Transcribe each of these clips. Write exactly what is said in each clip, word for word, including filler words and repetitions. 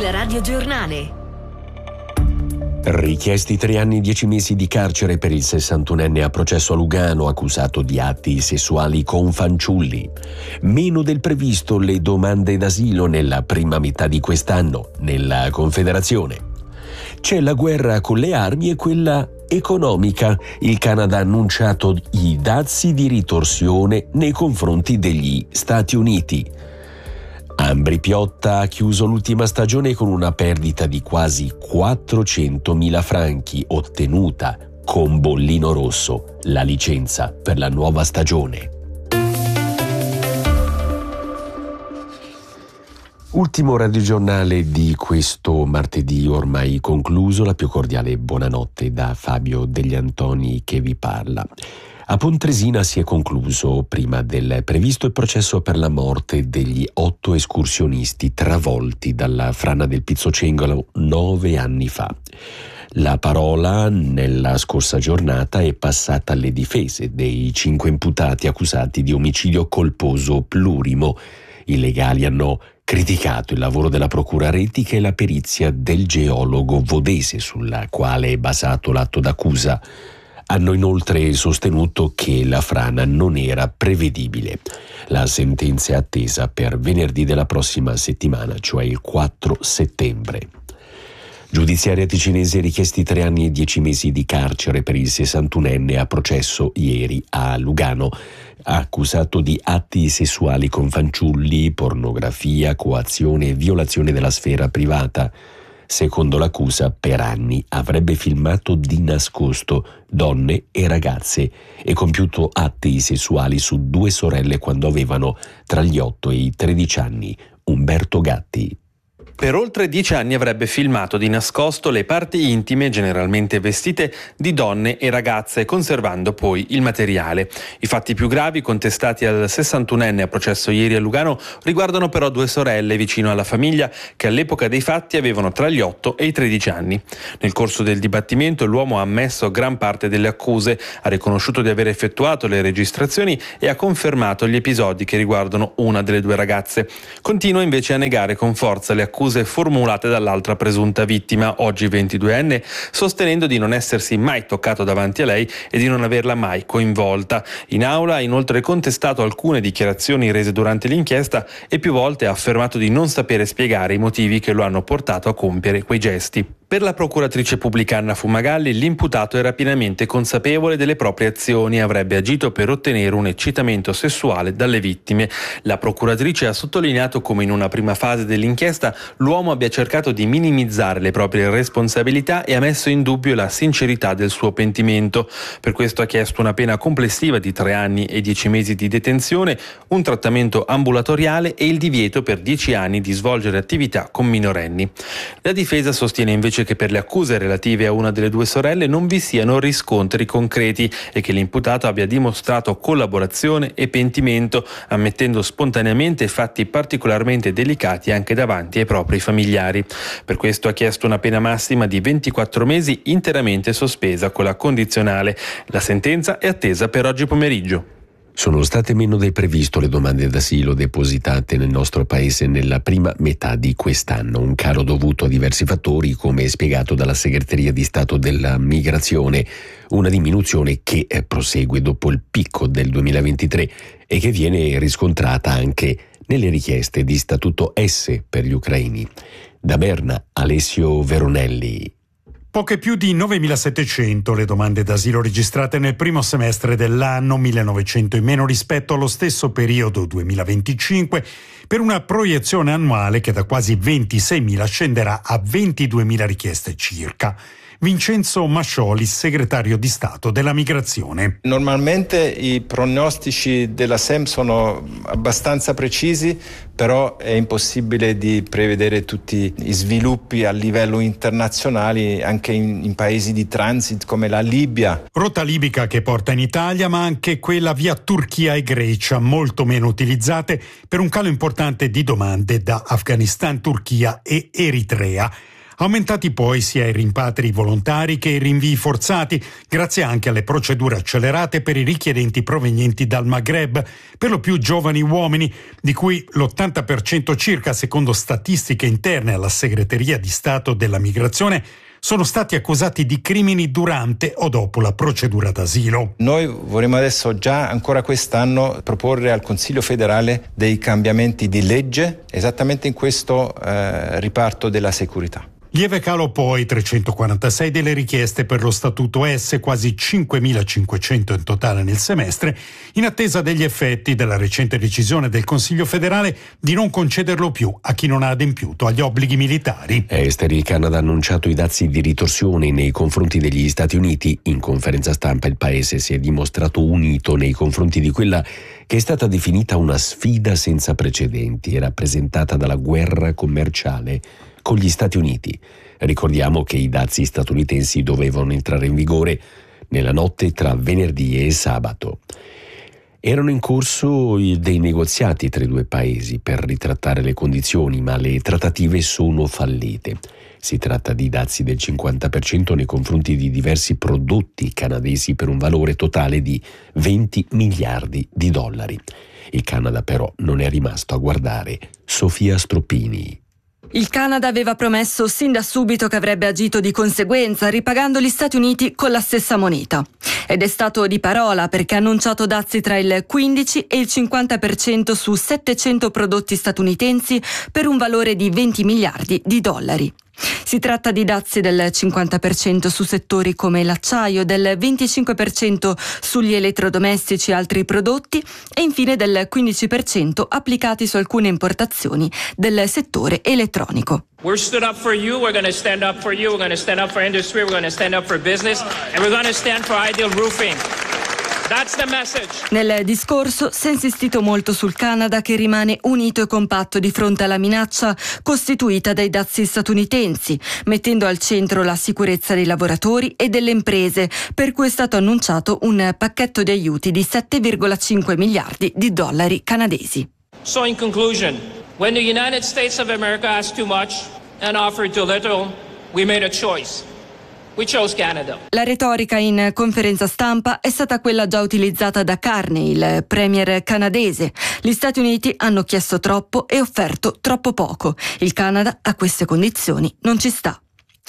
Il radiogiornale. Richiesti tre anni e dieci mesi di carcere per il sessantunenne a processo a Lugano accusato di atti sessuali con fanciulli. Meno del previsto le domande d'asilo nella prima metà di quest'anno nella Confederazione. C'è la guerra con le armi e quella economica. Il Canada ha annunciato i dazi di ritorsione nei confronti degli Stati Uniti. Ambri Piotta ha chiuso l'ultima stagione con una perdita di quasi quattrocentomila franchi ottenuta con bollino rosso, la licenza per la nuova stagione. Ultimo radiogiornale di questo martedì ormai concluso, la più cordiale buonanotte da Fabio Degli Antoni che vi parla. A Pontresina si è concluso, prima del previsto, il processo per la morte degli otto escursionisti travolti dalla frana del Pizzocengolo nove anni fa. La parola nella scorsa giornata è passata alle difese dei cinque imputati accusati di omicidio colposo plurimo. I legali hanno criticato il lavoro della procura retica e la perizia del geologo vodese sulla quale è basato l'atto d'accusa. Hanno inoltre sostenuto che la frana non era prevedibile. La sentenza è attesa per venerdì della prossima settimana, cioè il quattro settembre. Giudiziaria ticinese richiesti tre anni e dieci mesi di carcere per il sessantunenne a processo ieri a Lugano, accusato di atti sessuali con fanciulli, pornografia, coazione e violazione della sfera privata. Secondo l'accusa, per anni avrebbe filmato di nascosto donne e ragazze e compiuto atti sessuali su due sorelle quando avevano tra gli otto e i tredici anni. Umberto Gatti. Per oltre dieci anni avrebbe filmato di nascosto le parti intime, generalmente vestite, di donne e ragazze, conservando poi il materiale. I fatti più gravi contestati al sessantunenne a processo ieri a Lugano riguardano però due sorelle vicino alla famiglia che all'epoca dei fatti avevano tra gli otto e i tredici anni. Nel corso del dibattimento l'uomo ha ammesso gran parte delle accuse, ha riconosciuto di aver effettuato le registrazioni e ha confermato gli episodi che riguardano una delle due ragazze. Continua invece a negare con forza le accuse formulate dall'altra presunta vittima, oggi ventiduenne, sostenendo di non essersi mai toccato davanti a lei e di non averla mai coinvolta. In aula ha inoltre contestato alcune dichiarazioni rese durante l'inchiesta e più volte ha affermato di non sapere spiegare i motivi che lo hanno portato a compiere quei gesti. Per la procuratrice pubblica Anna Fumagalli, l'imputato era pienamente consapevole delle proprie azioni e avrebbe agito per ottenere un eccitamento sessuale dalle vittime. La procuratrice ha sottolineato come in una prima fase dell'inchiesta l'uomo abbia cercato di minimizzare le proprie responsabilità e ha messo in dubbio la sincerità del suo pentimento. Per questo ha chiesto una pena complessiva di tre anni e dieci mesi di detenzione, un trattamento ambulatoriale e il divieto per dieci anni di svolgere attività con minorenni. La difesa sostiene invece che per le accuse relative a una delle due sorelle non vi siano riscontri concreti e che l'imputato abbia dimostrato collaborazione e pentimento, ammettendo spontaneamente fatti particolarmente delicati anche davanti ai propri familiari. Per questo ha chiesto una pena massima di ventiquattro mesi interamente sospesa con la condizionale. La sentenza è attesa per oggi pomeriggio. Sono state meno del previsto le domande d'asilo depositate nel nostro paese nella prima metà di quest'anno, un calo dovuto a diversi fattori, come spiegato dalla Segreteria di Stato della Migrazione, una diminuzione che prosegue dopo il picco del duemilaventitré e che viene riscontrata anche nelle richieste di statuto S per gli ucraini. Da Berna, Alessio Veronelli. Poche più di novemilasettecento le domande d'asilo registrate nel primo semestre dell'anno, millenovecento in meno rispetto allo stesso periodo duemilaventicinque, per una proiezione annuale che da quasi ventiseimila scenderà a ventiduemila richieste circa. Vincenzo Masciolis, segretario di Stato della Migrazione. Normalmente i pronostici della S E M sono abbastanza precisi, però è impossibile di prevedere tutti gli sviluppi a livello internazionale anche in, in paesi di transit come la Libia. Rotta libica che porta in Italia, ma anche quella via Turchia e Grecia, molto meno utilizzate per un calo importante di domande da Afghanistan, Turchia e Eritrea. Aumentati poi sia i rimpatri volontari che i rinvii forzati, grazie anche alle procedure accelerate per i richiedenti provenienti dal Maghreb, per lo più giovani uomini, di cui l'ottanta per cento circa, secondo statistiche interne alla Segreteria di Stato della Migrazione, sono stati accusati di crimini durante o dopo la procedura d'asilo. Noi vorremmo adesso, già ancora quest'anno, proporre al Consiglio federale dei cambiamenti di legge esattamente in questo eh, riparto della securità. Lieve calo poi, trecentoquarantasei delle richieste per lo statuto S, quasi cinquemilacinquecento in totale nel semestre, in attesa degli effetti della recente decisione del Consiglio federale di non concederlo più a chi non ha adempiuto agli obblighi militari. Esteri, il Canada ha annunciato i dazi di ritorsione nei confronti degli Stati Uniti. In conferenza stampa il paese si è dimostrato unito nei confronti di quella che è stata definita una sfida senza precedenti e rappresentata dalla guerra commerciale con gli Stati Uniti. Ricordiamo che i dazi statunitensi dovevano entrare in vigore nella notte tra venerdì e sabato. Erano in corso dei negoziati tra i due paesi per ritrattare le condizioni, ma le trattative sono fallite. Si tratta di dazi del cinquanta per cento nei confronti di diversi prodotti canadesi per un valore totale di venti miliardi di dollari. Il Canada però non è rimasto a guardare. Sofia Stroppini. Il Canada aveva promesso sin da subito che avrebbe agito di conseguenza, ripagando gli Stati Uniti con la stessa moneta. Ed è stato di parola, perché ha annunciato dazi tra il quindici e il cinquanta per cento su settecento prodotti statunitensi per un valore di venti miliardi di dollari. Si tratta di dazi del cinquanta per cento su settori come l'acciaio, del venticinque per cento sugli elettrodomestici e altri prodotti e infine del quindici per cento applicati su alcune importazioni del settore elettronico. We're stood up for you, we're going to stand up for you, we're going to stand up for industry, we're going to stand up for business and we're going to stand for Ideal Roofing. That's the message. Nel discorso si è insistito molto sul Canada, che rimane unito e compatto di fronte alla minaccia costituita dai dazi statunitensi, mettendo al centro la sicurezza dei lavoratori e delle imprese, per cui è stato annunciato un pacchetto di aiuti di sette virgola cinque miliardi di dollari canadesi. So in conclusion, when the United States of America asked too much and offered too little, we made a choice. We chose Canada. La retorica in conferenza stampa è stata quella già utilizzata da Carney, il premier canadese. Gli Stati Uniti hanno chiesto troppo e offerto troppo poco. Il Canada a queste condizioni non ci sta.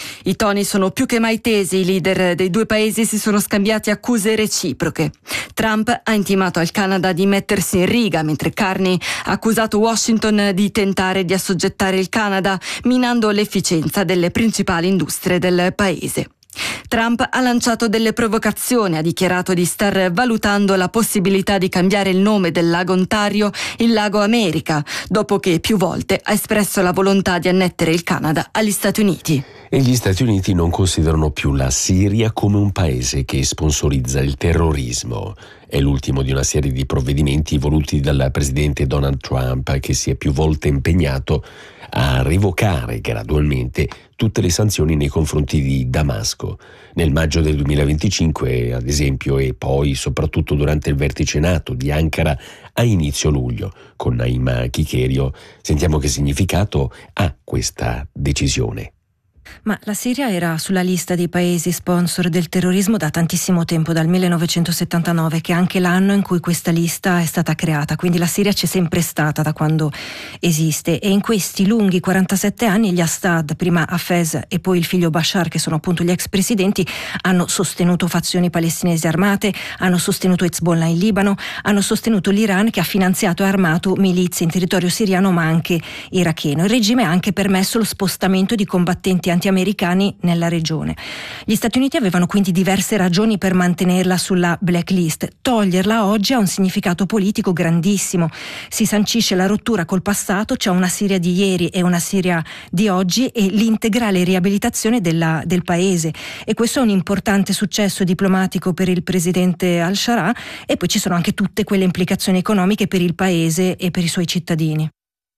I toni sono più che mai tesi, i leader dei due paesi si sono scambiati accuse reciproche. Trump ha intimato al Canada di mettersi in riga, mentre Carney ha accusato Washington di tentare di assoggettare il Canada, minando l'efficienza delle principali industrie del paese. Trump ha lanciato delle provocazioni, ha dichiarato di star valutando la possibilità di cambiare il nome del lago Ontario in Lago America, dopo che più volte ha espresso la volontà di annettere il Canada agli Stati Uniti. E gli Stati Uniti non considerano più la Siria come un paese che sponsorizza il terrorismo. È l'ultimo di una serie di provvedimenti voluti dal presidente Donald Trump, che si è più volte impegnato a revocare gradualmente tutte le sanzioni nei confronti di Damasco. Nel maggio del duemilaventicinque, ad esempio, e poi soprattutto durante il vertice NATO di Ankara a inizio luglio. Con Naima Chicherio sentiamo che significato ha questa decisione. Ma la Siria era sulla lista dei paesi sponsor del terrorismo da tantissimo tempo, dal millenovecentosettantanove, che è anche l'anno in cui questa lista è stata creata, quindi la Siria c'è sempre stata da quando esiste, e in questi lunghi quarantasette anni gli Assad, prima Hafez e poi il figlio Bashar, che sono appunto gli ex presidenti, hanno sostenuto fazioni palestinesi armate, hanno sostenuto Hezbollah in Libano, hanno sostenuto l'Iran, che ha finanziato e armato milizie in territorio siriano ma anche iracheno. Il regime ha anche permesso lo spostamento di combattenti anti-americani nella regione. Gli Stati Uniti avevano quindi diverse ragioni per mantenerla sulla blacklist. Toglierla oggi ha un significato politico grandissimo. Si sancisce la rottura col passato, c'è una Siria di ieri e una Siria di oggi, e l'integrale riabilitazione della, del paese. E questo è un importante successo diplomatico per il presidente al-Shara, e poi ci sono anche tutte quelle implicazioni economiche per il paese e per i suoi cittadini.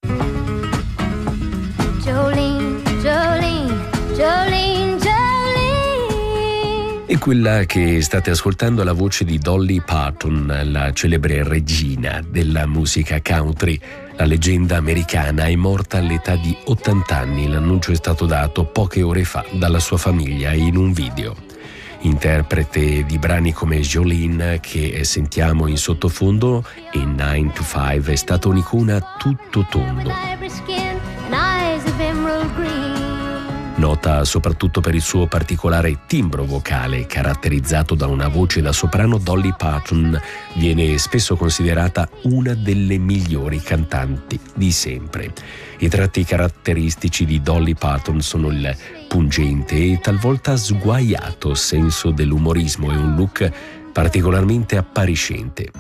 Jolene, Jolene, Jolene, Jolene. E quella che state ascoltando è la voce di Dolly Parton, la celebre regina della musica country. La leggenda americana è morta all'età di ottanta anni. L'annuncio è stato dato poche ore fa dalla sua famiglia in un video. Interprete di brani come Jolene, che sentiamo in sottofondo, e nine to five, è stata un'icona a tutto tondo. Nota soprattutto per il suo particolare timbro vocale, caratterizzato da una voce da soprano, Dolly Parton viene spesso considerata una delle migliori cantanti di sempre. I tratti caratteristici di Dolly Parton sono il pungente e talvolta sguaiato senso dell'umorismo e un look particolarmente appariscente.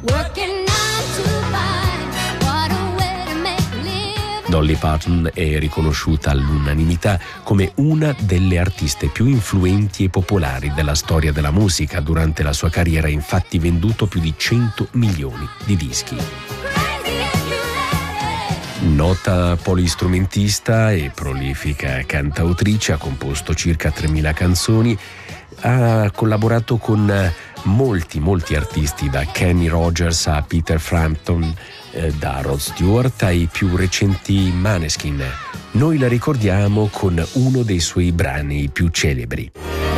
Dolly Parton è riconosciuta all'unanimità come una delle artiste più influenti e popolari della storia della musica. Durante la sua carriera ha infatti venduto più di cento milioni di dischi. Nota polistrumentista e prolifica cantautrice, ha composto circa tremila canzoni, ha collaborato con molti, molti artisti, da Kenny Rogers a Peter Frampton, eh, da Rod Stewart ai più recenti Maneskin. Noi la ricordiamo con uno dei suoi brani più celebri.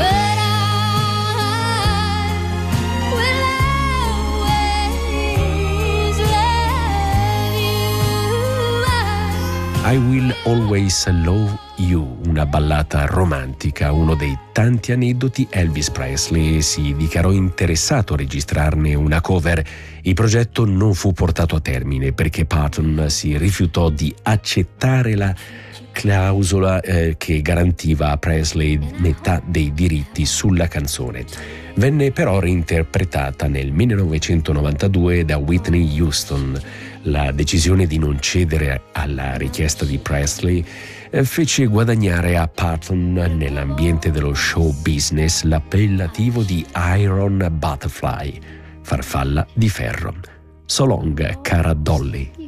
I Will Always Love You, una ballata romantica, uno dei tanti aneddoti. Elvis Presley si dichiarò interessato a registrarne una cover. Il progetto non fu portato a termine perché Parton si rifiutò di accettare la clausola eh, che garantiva a Presley metà dei diritti sulla canzone. Venne però reinterpretata nel millenovecentonovantadue da Whitney Houston. La decisione di non cedere alla richiesta di Presley eh, fece guadagnare a Parton nell'ambiente dello show business l'appellativo di Iron Butterfly, farfalla di ferro. So long, cara Dolly.